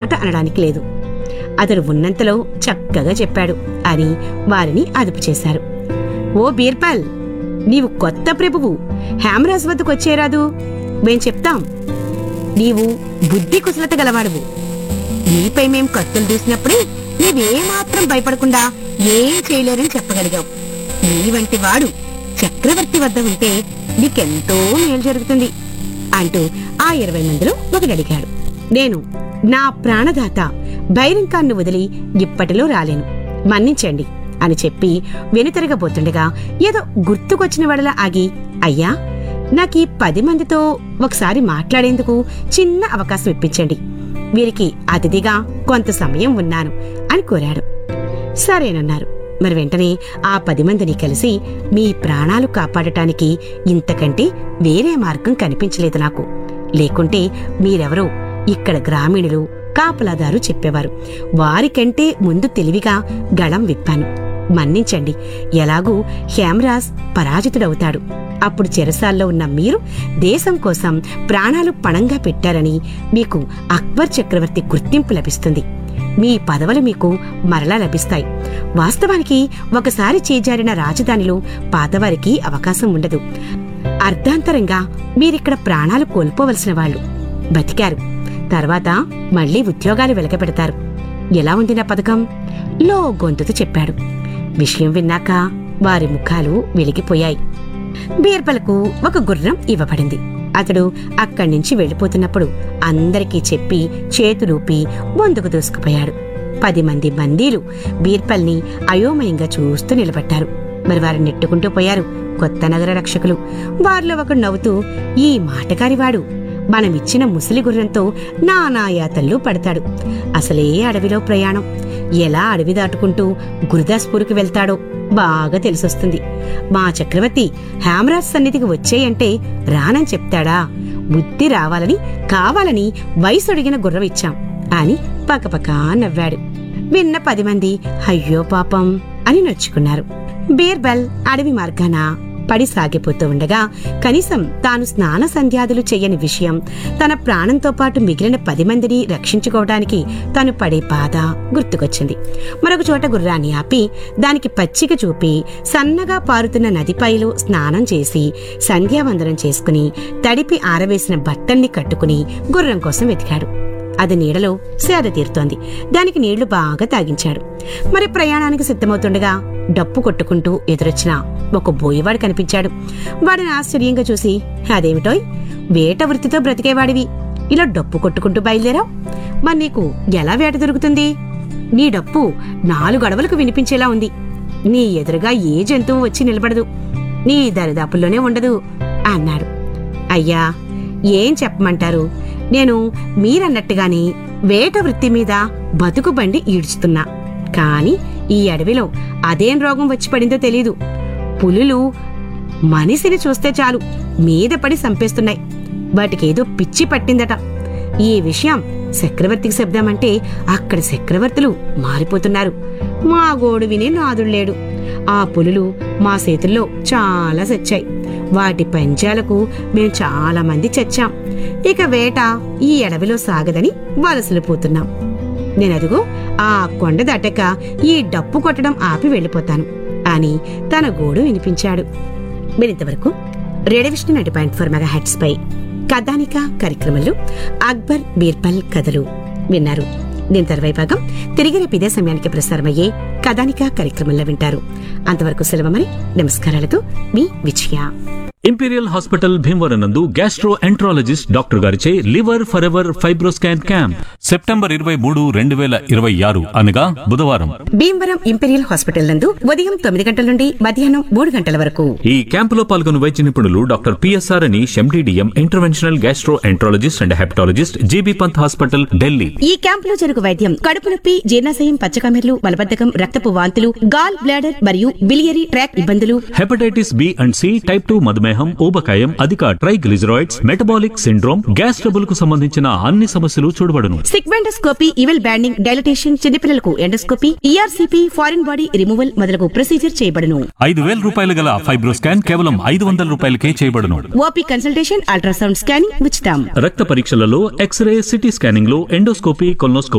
మాట అనడానికి లేదు. అతడు ఉన్నంతలో చక్కగా చెప్పాడు అని వారిని అదుపు చేశారు. ఓ బీర్బల్, నీవు కొత్త ప్రభువు, హేమరాజు వద్దకు వచ్చేరాదు. మేం చెప్తాం. నీవు బుద్ధి కుశలత గలవాడువు. నీపై మేం కత్తులు దూసినప్పుడే నీవేమాత్రం భయపడకుండా ఏం చేయలేరని చెప్పగలిగావు. నీ వంటి వాడు చక్రవర్తి వద్ద ఉంటే నీకెంతో మేలు జరుగుతుంది అంటూ ఆ 20 మందిలో ఒకడడిగాడు. నేను నా ప్రాణదాత బైరంకాన్ని వదిలి ఇప్పటిలో రాలేను, మన్నించండి అని చెప్పి వెనుతిరగబోతుండగా ఏదో గుర్తుకొచ్చిన వాడలా ఆగి, అయ్యా, నాకీ 10 మందితో ఒకసారి మాట్లాడేందుకు చిన్న అవకాశం ఇప్పించండి. వీరికి అతిథిగా కొంత సమయం ఉన్నాను అని కోరాడు. సరేనన్నారు. మరి వెంటనే ఆ 10 మందిని కలిసి, మీ ప్రాణాలు కాపాడటానికి ఇంతకంటే వేరే మార్గం కనిపించలేదు నాకు. లేకుంటే మీరెవరో ఇక్కడ గ్రామీణులు, కాపలాదారు చెప్పేవారు. వారికంటే ముందు తెలివిగా గళం విప్పాను. మన్నించండి. ఎలాగూ హేమరాజ్ పరాజితుడవుతాడు. అప్పుడు చెరసాల్లో ఉన్న మీరు దేశం కోసం ప్రాణాలు పణంగా పెట్టారని మీకు అక్బర్ చక్రవర్తి గుర్తింపు లభిస్తుంది. మీ పదవులు మీకు మరలా లభిస్తాయి. వాస్తవానికి ఒకసారి చేజారిన రాజధానిలో పాతవారికి అవకాశం ఉండదు. అర్ధాంతరంగా మీరిక్కడ ప్రాణాలు కోల్పోవలసిన వాళ్ళు. బతికారు. తర్వాత మళ్లీ ఉద్యోగాలు వెలకపెడతారు. ఎలా ఉంది నా పథకం? లో గొంతుతో చెప్పాడు. విషయం విన్నాక వారి ముఖాలు వెలిగిపోయాయి. బీర్బల్కు ఒక గుర్రం ఇవ్వబడింది. అతడు అక్కడి నుంచి వెళ్లిపోతున్నప్పుడు అందరికీ చెప్పి చేతులూపి ముందుకు దూసుకుపోయాడు. 10 మంది బందీలు బీర్బల్ని అయోమయంగా చూస్తూ నిలబడ్డారు. మరి వారిని నెట్టుకుంటూ పోయారు కొత్త నగర రక్షకులు. వారిలో ఒకడు నవ్వుతూ, ఈ మాటకారివాడు మనమిచ్చిన ముసలి గుర్రంతో నానాయాతల్లో పడతాడు. అసలే అడవిలో ప్రయాణం. ఎలా అడవి దాటుకుంటూ గురుదాస్పూర్కి వెళ్తాడో బాగా తెలిసొస్తుంది. మా చక్రవర్తి హేమరాజ్ సన్నిధికి వచ్చేయంటే రానని చెప్తాడా? బుద్ధి రావాలని కావాలని వయసొడిగిన గుర్రం ఇచ్చాం అని పకపకా నవ్వాడు. విన్న 10 మంది అయ్యో పాపం అని నొచ్చుకున్నారు. బీర్బల్ అడవి మార్గాన పడి సాగిపోతూ ఉండగా కనీసం తాను స్నాన సంధ్యాదులు చెయ్యని విషయం, తన ప్రాణంతో పాటు మిగిలిన 10 మందిని రక్షించుకోవడానికి తాను పడే బాధ గుర్తుకొచ్చింది. మరొక చోట గుర్రాన్ని ఆపి దానికి పచ్చిక చూపి సన్నగా పారుతున్న నదిపైలో స్నానం చేసి సంధ్యావందనం చేసుకుని తడిపి ఆరవేసిన బట్టల్ని కట్టుకుని గుర్రం కోసం వెతికాడు. అది నీడలో సేద తీరుతోంది. దానికి నీళ్లు బాగా తాగించాడు. మరి ప్రయాణానికి సిద్ధమవుతుండగా డప్పు కొట్టుకుంటూ ఎదురొచ్చిన ఒక బోయేవాడు కనిపించాడు. వాడిని ఆశ్చర్యంగా చూసి, అదేమిటోయ్, వేట వృత్తితో బ్రతికేవాడివి ఇలా డప్పు కొట్టుకుంటూ బయలుదేరావు? మరి నీకు ఎలా వేట దొరుకుతుంది? నీ డప్పు 4 అడవులకు వినిపించేలా ఉంది. నీ ఎదురుగా ఏ జంతువు వచ్చి నిలబడదు. నీ దరిదాపుల్లోనే ఉండదు అన్నాడు. అయ్యా, ఏం చెప్పమంటారు? నేను మీరన్నట్టుగానే వేట వృత్తి మీద బతుకుబండి ఈడ్చుతున్నా. కాని ఈ అడవిలో అదేం రోగం వచ్చి పడిందో తెలీదు. పులులు మనిషిని చూస్తే చాలు మీద పడి చంపేస్తున్నాయి. వాటికేదో పిచ్చి పట్టిందట. ఈ విషయం చక్రవర్తికి చెప్దామంటే అక్కడి చక్రవర్తులు మారిపోతున్నారు. మా గోడు వినే నాదుళ్లేడు. ఆ పులులు మా చేతుల్లో చాలా చచ్చాయి. వాటి పంజాలకు మేం చాలా మంది చచ్చాం. ఇక వేట ఈ అడవిలో సాగదని వలసలు పోతున్నాం. నేనదిగో ఆ కొండ దాటాక ఈ డప్పు కొట్టడం ఆపి వెళ్లిపోతాను అని తన గోడు వినిపించాడు. మీరింతవరకు రేడియో విష్ణు 90.4 మెగాహెర్ట్జ్ పై కథానిక కార్యక్రమంలో అక్బర్ బీర్బల్ కథలు విన్నారు. దీని తర్వాయి భాగం తిరిగి రేపు ఇదే సమయానికి ప్రసారమయ్యే కథానిక కార్యక్రమంలో వింటారు. అంతవరకు సెలవు. మరి నమస్కారాలతో మీ విజయ. ఇంపీరియల్ హాస్పిటల్ భీమవరం నందు గ్యాస్ట్రో ఎంట్రాలజిస్ట్ డాక్టర్ గారిచే liver forever FibroScan camp September 23, 2026 అనగా బుధవారం భీమవరం ఇంపీరియల్ హాస్పిటల్ నందు ఉదయం 9 గంటల నుండి మధ్యాహ్నం 3 గంటల వరకు. ఈ క్యాంపులో పాల్గొన్న వైద్య నిపుణులు doctor PSR Anish MD DM interventional gastro enterologist and hepatologist GB Pant hospital Delhi. ఈ క్యాంపులో జరుగు వైద్యం కడుపు నొప్పి, జీర్ణాశయం, పచ్చకమెర్లు, మలబద్ధకం, రక్తపు వాంతులు, గాల్ బ్లాడర్ మరియు బిలియరీ ట్రాక్ ఇబ్బందులు, hepatitis B and C, type 2 మధుమేహం, ఊబకాయం, అధిక triglycerides, metabolic syndrome, gas trouble కు సంబంధించిన అన్ని సమస్యలు చూడబడును. సిగ్మెండోస్కోపీ, ఇవెల్ బ్యాండింగ్, డైలటేషన్, చిన్నపిల్లలకు endoscopy, ERCP, foreign body removal మొదలగు ప్రొసీజర్ చేయబడును. 5,000 రూపాయలు గల ఫైబ్రోస్కాన్ కేవలం 500 రూపాయలకే చేయబడును. ఓపీ కన్సల్టేషన్, అల్ట్రాసౌండ్ స్కానింగ్ ఉచితం. రక్త పరీక్షలలో ఎక్స్రే, సిటీ స్కానింగ్ లో ఎండోస్కోపీ, కొల్నోస్కోపీ